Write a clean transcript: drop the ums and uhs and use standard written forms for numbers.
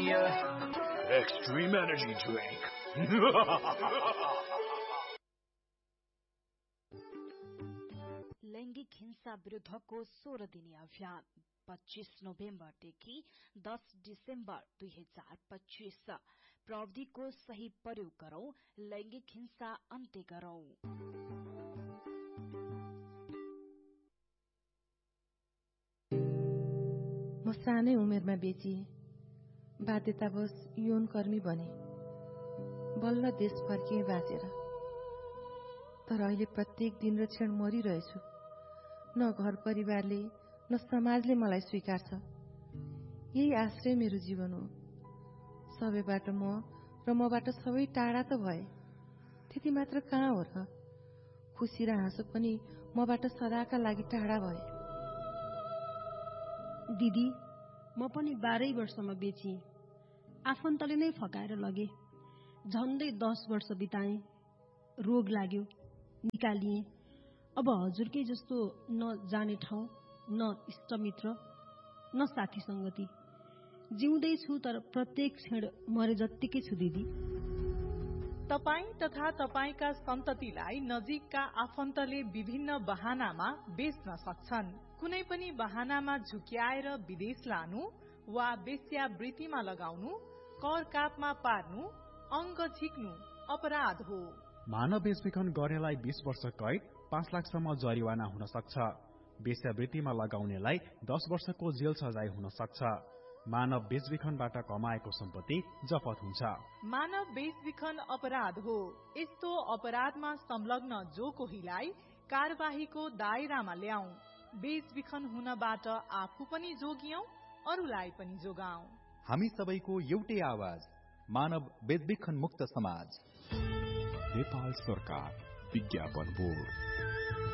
Extreme Energy Drink. लैंगिक हिंसा विरुद्धको 16 दिने अभियान 25 नोभेम्बरदेखि 10 डिसेम्बर 2025। प्रविधिको सही प्रयोग गरौं, लैंगिक हिंसा अन्त्य गरौं। म सानै उमेरमा बेचिए, बाध्यतावश यौनकर्मी बने, बल्ल देश फर्किए बाँचेर। तर अहिले प्रत्येक दिन र क्षण मरिरहेछु। न घर परिवारले न समाजले मलाई स्वीकार्छ। यही आश्रय मेरो जीवन हो। सबैबाट म र मबाट सबै टाढा त भए, त्यति मात्र कहाँ हो र? खुसी र हाँसो पनि मबाट सदाका लागि टाढा भए। दिदी, म पनि 12 वर्षमा बेचिए। आफन्तले नै फकाएर लगे। झन्डै 10 वर्ष बिताए। रोग लाग्यो, निकालिए। अब हजुरकै जस्तो न जाने ठाउँ, न इष्टमित्र, न साथी संगति। जिउँदै छु तर प्रत्येक क्षण मरे जत्तिकै छु दिदी। तपाई तथा तपाईका सन्ततिलाई नजिकका आफन्तले विभिन्न बहानामा बेच्न सक्छन्। कुनै पनि बहानामा झुक्याएर विदेश लानु वा वेश्यावृत्तिमा लगाउनु, कर कापमा पार्नु, अंग झिक्नु अपराध हो। मानव बेचबिखन गर्नेलाई 20 वर्ष कैद, 5 लाखसम्म जरिवाना हुन सक्छ। वेश्यावृत्तिमा लगाउनेलाई 10 वर्षको जेल सजाय हुन सक्छ। मानव बेचबिखनबाट कमाएको सम्पत्ति जफत हुन्छ। मानव बेचबिखन अपराध हो। यस्तो अपराधमा संलग्न जो कोहीलाई कार्यवाहीको दायरामा ल्याऊ। बेचबिखन हुनबाट आफू पनि जोगियौं, अरूलाई पनि जोगाऊ। हामी सबैको एउटै आवाज, मानव बेचबिखन मुक्त समाज। नेपाल सरकार विज्ञापन बोर्ड।